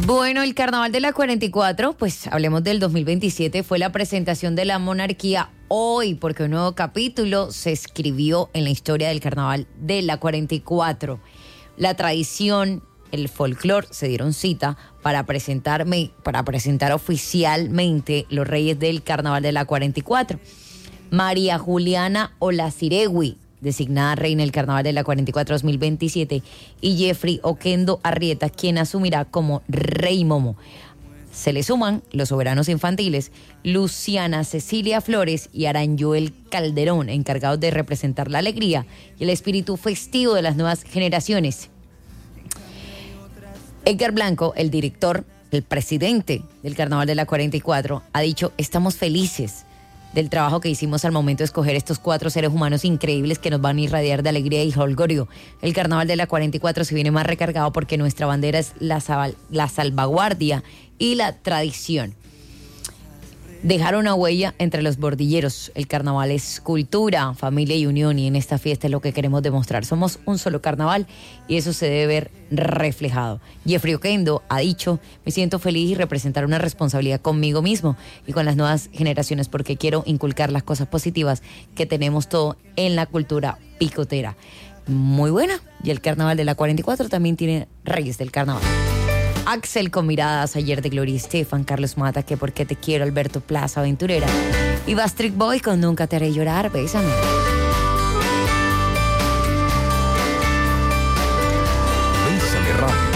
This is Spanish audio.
Bueno, el Carnaval de la 44, pues hablemos del 2027, fue la presentación de la monarquía hoy, porque un nuevo capítulo se escribió en la historia del Carnaval de la 44. La tradición, el folclore se dieron cita para presentar oficialmente los reyes del Carnaval de la 44. María Juliana Olaciregui, designada reina del Carnaval de la 44 2027, y Jeffrey Oquendo Arrieta, quien asumirá como Rey Momo. Se le suman los soberanos infantiles Luciana Cecilia Flores y Aranjuel Calderón, encargados de representar la alegría y el espíritu festivo de las nuevas generaciones. Edgar Blanco, el director, el presidente del Carnaval de la 44, ha dicho: estamos felices del trabajo que hicimos al momento de escoger estos 4 seres humanos increíbles que nos van a irradiar de alegría y jolgorio. El Carnaval de la 44 se viene más recargado porque nuestra bandera es la salvaguardia y la tradición. Dejar una huella entre los bordilleros. El carnaval es cultura, familia y unión, y en esta fiesta es lo que queremos demostrar. Somos un solo carnaval y eso se debe ver reflejado. Jeffrey Oquendo ha dicho: me siento feliz y representar una responsabilidad conmigo mismo y con las nuevas generaciones, porque quiero inculcar las cosas positivas que tenemos todo en la cultura picotera. Muy buena. Y el Carnaval de la 44 también tiene reyes del carnaval. Axel con miradas ayer de Gloria Estefan, Carlos Mata, que porque te quiero, Alberto Plaza, Aventurera, y Bastric Boy con Nunca te haré llorar, bésame.